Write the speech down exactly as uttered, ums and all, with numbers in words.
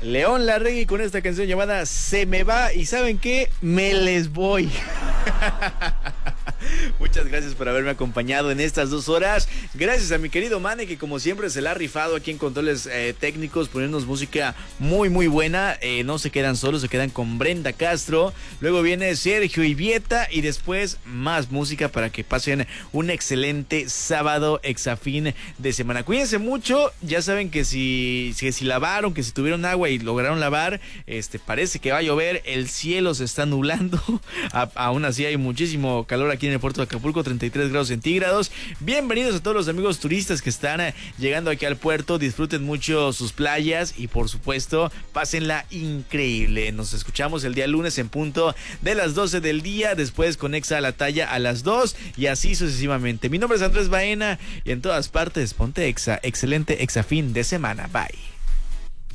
León Larregui con esta canción llamada Se Me Va. Y ¿saben qué? Me les voy. Muchas gracias por haberme acompañado en estas dos horas. Gracias a mi querido Mane, que como siempre se la ha rifado aquí en controles eh, técnicos, ponernos música muy muy buena. Eh, no se quedan solos, se quedan con Brenda Castro. Luego viene Sergio Ivieta y después más música para que pasen un excelente sábado exafín de semana. Cuídense mucho. Ya saben que si, si, si lavaron, que si tuvieron agua y lograron lavar, este parece que va a llover. El cielo se está nublando. A, aún así hay muchísimo calor aquí en el puerto de Acapulco, treinta y tres grados centígrados. Bienvenidos a todos los amigos turistas que están eh, llegando aquí al puerto. Disfruten mucho sus playas y por supuesto pásenla increíble. Nos escuchamos el día lunes en punto de las doce del día, después con Exa a la Talla a las dos y así sucesivamente. Mi nombre es Andrés Baena y en todas partes ponte Exa. Excelente Exafín de semana. Bye.